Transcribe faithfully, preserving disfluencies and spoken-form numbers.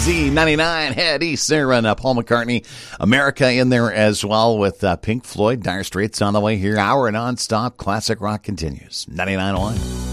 Z ninety-nine head east there, and uh, Paul McCartney, America in there as well with uh, Pink Floyd, Dire Straits on the way here. Hour non-stop classic rock continues. ninety-nine point one